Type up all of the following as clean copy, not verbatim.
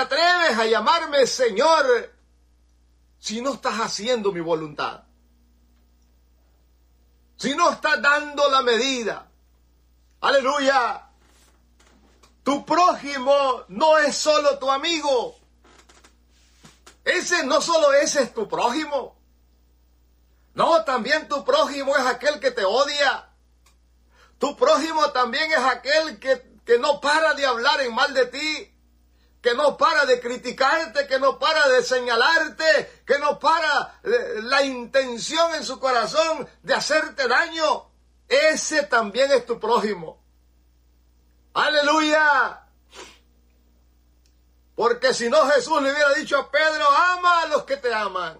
atreves a llamarme Señor si no estás haciendo mi voluntad? Si no estás dando la medida. Aleluya. Tu prójimo no es solo tu amigo. No solo ese es tu prójimo. No, también tu prójimo es aquel que te odia. Tu prójimo también es aquel que no para de hablar en mal de ti, que no para de criticarte, que no para de señalarte, que no para la intención en su corazón de hacerte daño. Ese también es tu prójimo. ¡Aleluya! Porque si no, Jesús le hubiera dicho a Pedro: ama a los que te aman.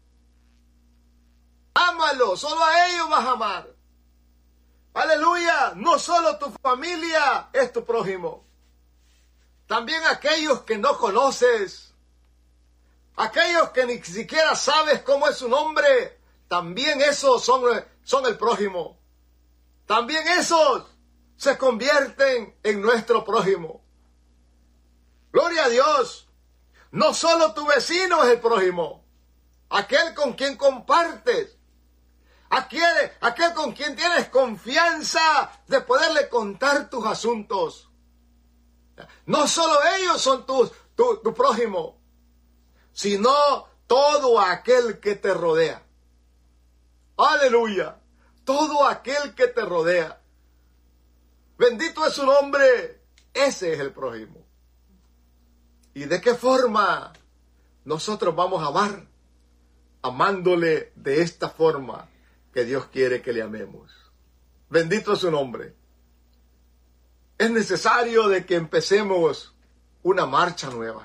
Ámalo, solo a ellos vas a amar. Aleluya, no solo tu familia es tu prójimo. También aquellos que no conoces, aquellos que ni siquiera sabes cómo es su nombre, también esos son el prójimo. También esos se convierten en nuestro prójimo. Gloria a Dios. No solo tu vecino es el prójimo, aquel con quien compartes, aquel con quien tienes confianza de poderle contar tus asuntos. No solo ellos son tu prójimo, sino todo aquel que te rodea. Aleluya. Todo aquel que te rodea. Bendito es su nombre. Ese es el prójimo. ¿Y de qué forma nosotros vamos a amar? Amándole de esta forma que Dios quiere que le amemos. Bendito es su nombre. Es necesario de que empecemos una marcha nueva.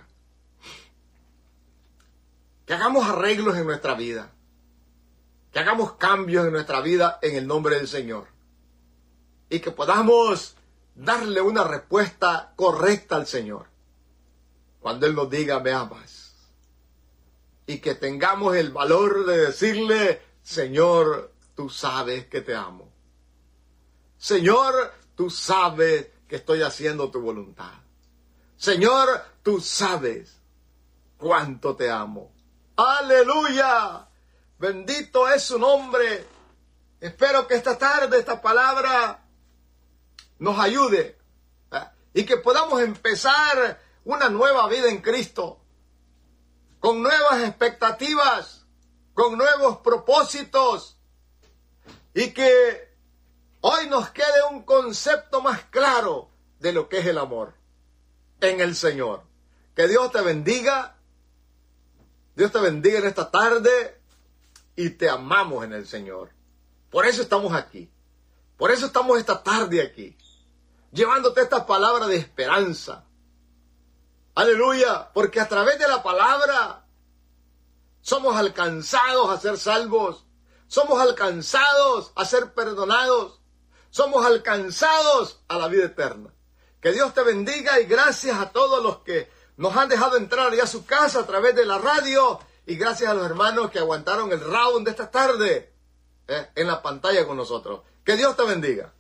Que hagamos arreglos en nuestra vida. Que hagamos cambios en nuestra vida en el nombre del Señor. Y que podamos darle una respuesta correcta al Señor. Cuando Él nos diga: me amas. Y que tengamos el valor de decirle: Señor, tú sabes que te amo. Señor, tú sabes que estoy haciendo tu voluntad. Señor, tú sabes cuánto te amo. ¡Aleluya! Bendito es su nombre. Espero que esta tarde esta palabra nos ayude, y que podamos empezar una nueva vida en Cristo, con nuevas expectativas, con nuevos propósitos, y que hoy nos quede un concepto más claro de lo que es el amor en el Señor. Que Dios te bendiga. Dios te bendiga en esta tarde, y te amamos en el Señor. Por eso estamos aquí. Por eso estamos esta tarde aquí, llevándote esta palabra de esperanza. Aleluya, porque a través de la palabra somos alcanzados a ser salvos, somos alcanzados a ser perdonados, somos alcanzados a la vida eterna. Que Dios te bendiga, y gracias a todos los que nos han dejado entrar ya a su casa a través de la radio, y gracias a los hermanos que aguantaron el round de esta tarde en la pantalla con nosotros. Que Dios te bendiga.